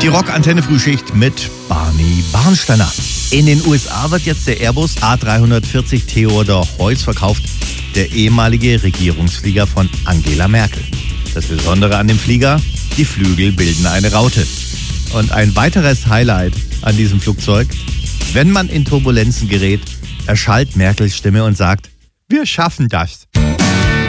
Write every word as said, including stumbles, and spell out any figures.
Die Rock-Antenne-Frühschicht mit Barney Barnsteiner. In den U S A wird jetzt der Airbus A drei vierzig Theodor Heuss verkauft, der ehemalige Regierungsflieger von Angela Merkel. Das Besondere an dem Flieger, die Flügel bilden eine Raute. Und ein weiteres Highlight an diesem Flugzeug, wenn man in Turbulenzen gerät, erschallt Merkels Stimme und sagt, wir schaffen das.